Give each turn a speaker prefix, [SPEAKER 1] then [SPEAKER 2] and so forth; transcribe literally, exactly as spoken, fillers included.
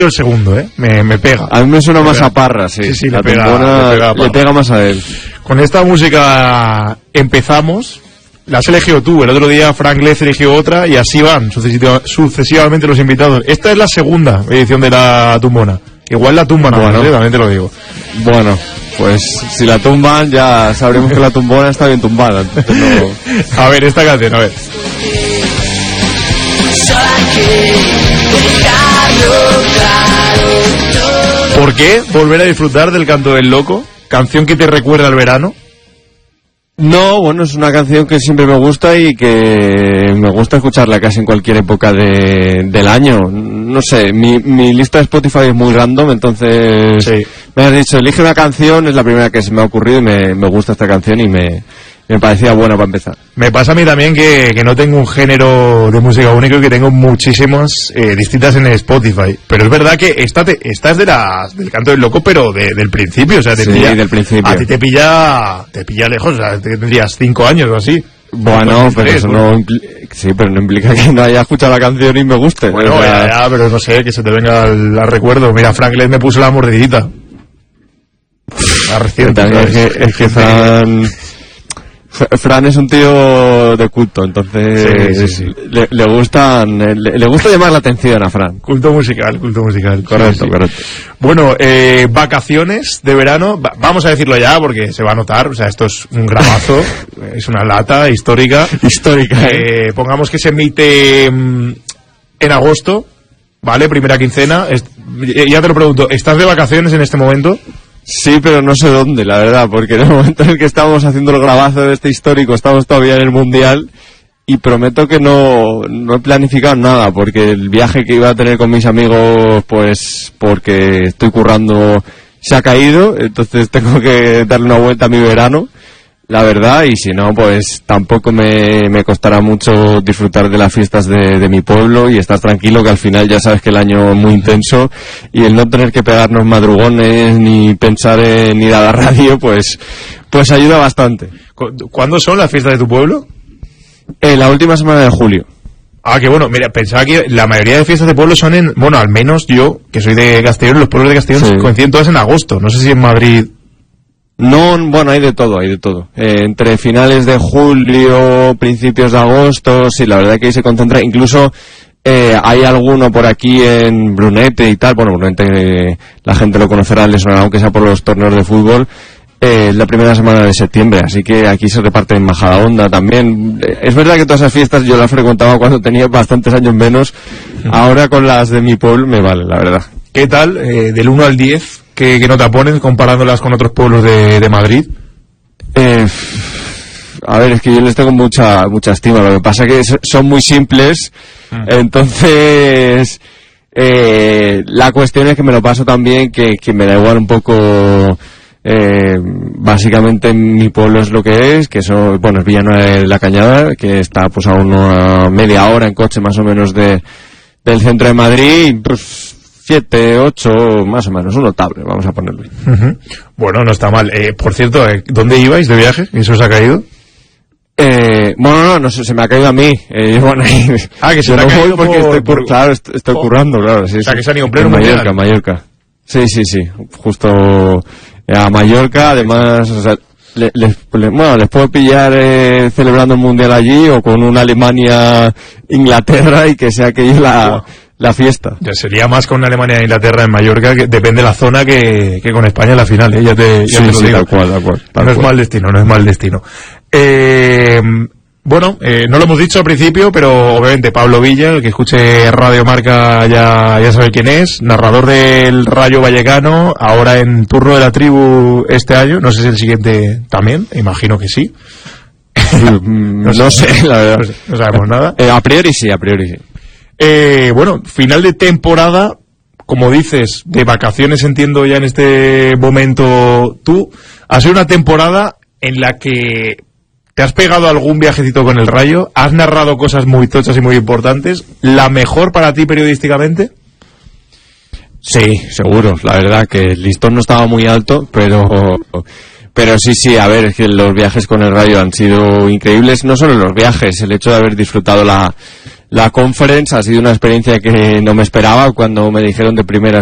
[SPEAKER 1] el segundo, ¿eh? Me, me pega.
[SPEAKER 2] A mí me suena
[SPEAKER 1] me
[SPEAKER 2] más
[SPEAKER 1] pega.
[SPEAKER 2] a Parra, sí.
[SPEAKER 1] Sí, sí,
[SPEAKER 2] la
[SPEAKER 1] le pega,
[SPEAKER 2] tumbona
[SPEAKER 1] le pega,
[SPEAKER 2] le pega más a él.
[SPEAKER 1] Con esta música empezamos. La has elegido tú. El otro día Frank Lez eligió otra y así van sucesiva, sucesivamente los invitados. Esta es la segunda edición de la tumbona. Igual la tumban, bueno, ahora, ¿eh? También te lo digo.
[SPEAKER 2] Bueno, pues si la tumban ya sabremos que la tumbona está bien tumbada. No...
[SPEAKER 1] A ver, esta canción, a ver. ¿Por qué volver a disfrutar del Canto del Loco? Canción que te recuerda al verano.
[SPEAKER 2] No, bueno, es una canción que siempre me gusta y que me gusta escucharla casi en cualquier época de, del año. No sé, mi, mi lista de Spotify es muy random, entonces sí. Me has dicho, elige una canción, es la primera que se me ha ocurrido y me, me gusta esta canción y me, me parecía buena para empezar.
[SPEAKER 1] Me pasa a mí también que, que no tengo un género de música único y que tengo muchísimas eh, distintas en Spotify. Pero es verdad que esta, te, esta es de las, del Canto del Loco, pero de, del principio. O sea, te
[SPEAKER 2] sí,
[SPEAKER 1] pilla,
[SPEAKER 2] del principio.
[SPEAKER 1] A ti te pilla, te pilla lejos, o sea, tendrías cinco años o así.
[SPEAKER 2] Bueno, pero eso no implica, sí, pero no implica que no haya escuchado la canción y me guste.
[SPEAKER 1] Bueno, o sea, ya, ya, pero no sé, que se te venga al, al recuerdo. Mira, Frank Les me puso la mordidita. La reciente.
[SPEAKER 2] Es que, es que Fran, Fran es un tío de culto, entonces sí, sí, sí. Le, le gustan, le, le gusta llamar la atención a Fran.
[SPEAKER 1] Culto musical, culto musical.
[SPEAKER 2] Correcto,
[SPEAKER 1] sí, sí.
[SPEAKER 2] correcto.
[SPEAKER 1] Bueno, eh, vacaciones de verano, va, vamos a decirlo ya porque se va a notar, o sea, esto es un grabazo, es una lata histórica.
[SPEAKER 2] Histórica,
[SPEAKER 1] eh, eh. Pongamos que se emite mmm, en agosto, ¿vale? Primera quincena. Es, ya te lo pregunto, ¿estás de vacaciones en este momento?
[SPEAKER 2] Sí, pero no sé dónde, la verdad, porque en el momento en el que estamos haciendo el grabazo de este histórico estamos todavía en el Mundial y prometo que no, no he planificado nada, porque el viaje que iba a tener con mis amigos, pues porque estoy currando, se ha caído, entonces tengo que darle una vuelta a mi verano, la verdad, y si no, pues tampoco me, me costará mucho disfrutar de las fiestas de, de mi pueblo y estar tranquilo, que al final ya sabes que el año es muy intenso y el no tener que pegarnos madrugones ni pensar en ir a la radio, pues, pues ayuda bastante.
[SPEAKER 1] ¿Cuándo son las fiestas de tu pueblo?
[SPEAKER 2] En la última semana de julio.
[SPEAKER 1] Ah, que bueno, mira, pensaba que la mayoría de fiestas de pueblo son en, bueno, al menos yo, que soy de Castellón, los pueblos de Castellón sí. Coinciden todas en agosto, no sé si en Madrid...
[SPEAKER 2] No, bueno, hay de todo, hay de todo. Eh, entre finales de julio, principios de agosto, sí, la verdad que ahí se concentra. Incluso eh, hay alguno por aquí en Brunete y tal. Bueno, Brunete eh, la gente lo conocerá, les sonará aunque sea por los torneos de fútbol. Eh, es la primera semana de septiembre, así que aquí se reparte en Majadahonda también. Eh, es verdad que todas esas fiestas yo las frecuentaba cuando tenía bastantes años menos. Ahora con las de mi pueblo me vale, la verdad.
[SPEAKER 1] ¿Qué tal? Eh, del uno al diez... ¿Qué, qué nota pones comparándolas con otros pueblos de, de Madrid?
[SPEAKER 2] Eh, a ver, es que yo les tengo mucha mucha estima. Lo que pasa es que son muy simples. Mm. Entonces, eh, la cuestión es que me lo paso también, que, que me da igual un poco... Eh, básicamente mi pueblo es lo que es, que eso, bueno, es Villanueva de la Cañada, que está pues a una media hora en coche más o menos de del centro de Madrid, pues... siete, ocho, más o menos, un notable, vamos a ponerlo.
[SPEAKER 1] Uh-huh. Bueno, no está mal. Eh, por cierto, ¿dónde ibais de viaje? ¿Eso os ha caído?
[SPEAKER 2] Eh, bueno, no, no sé, se me ha caído a mí. Eh, bueno,
[SPEAKER 1] ah, que se me ha caído
[SPEAKER 2] porque
[SPEAKER 1] por,
[SPEAKER 2] estoy, por, claro, estoy, estoy oh. currando, claro. Sí,
[SPEAKER 1] o sea,
[SPEAKER 2] sí.
[SPEAKER 1] que se han ido en pleno
[SPEAKER 2] en
[SPEAKER 1] mundial.
[SPEAKER 2] Mallorca, Mallorca. Sí, sí, sí, justo a Mallorca, además, o sea, le, les, le, bueno, les puedo pillar eh, celebrando el mundial allí o con una Alemania-Inglaterra y que sea aquello la... Oh. La fiesta.
[SPEAKER 1] Ya sería más con Alemania e Inglaterra en Mallorca, que depende de la zona, que, que con España en la final, ¿eh? Ya te, ya
[SPEAKER 2] sí,
[SPEAKER 1] te lo
[SPEAKER 2] sí,
[SPEAKER 1] digo.
[SPEAKER 2] Tal cual, tal cual, tal
[SPEAKER 1] no
[SPEAKER 2] cual.
[SPEAKER 1] es mal destino, no es mal destino. Eh, bueno, eh, no lo hemos dicho al principio, pero obviamente Pablo Villa, el que escuche Radio Marca ya, ya sabe quién es, narrador del Rayo Vallecano, ahora en turno de la tribu este año, no sé si el siguiente también, imagino que sí.
[SPEAKER 2] no, no sé, sé, la verdad.
[SPEAKER 1] No, sé, no sabemos nada.
[SPEAKER 2] Eh, a priori sí, a priori sí.
[SPEAKER 1] Eh, bueno, final de temporada, como dices, de vacaciones entiendo ya en este momento tú, ha sido una temporada en la que te has pegado algún viajecito con el Rayo, has narrado cosas muy tochas y muy importantes, ¿la mejor para ti periodísticamente?
[SPEAKER 2] Sí, seguro, la verdad que el listón no estaba muy alto, pero... Pero sí, sí, a ver, es que los viajes con el Rayo han sido increíbles, no solo los viajes, el hecho de haber disfrutado la... la conference ha sido una experiencia que no me esperaba. Cuando me dijeron de primera